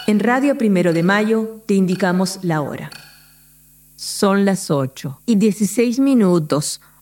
En Radio Primero de Mayo te indicamos la hora. Son las 8:16.